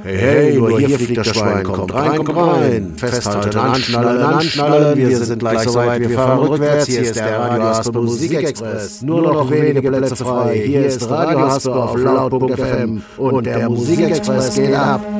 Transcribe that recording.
Hey, hey, nur hier fliegt das Schwein, kommt rein, festhalten, anschnallen, wir sind gleich soweit, wir fahren rückwärts, hier ist der Radio Haspe Musikexpress, nur noch wenige Plätze frei, hier ist Radio Haspe auf laut.fm und der Musikexpress geht ab.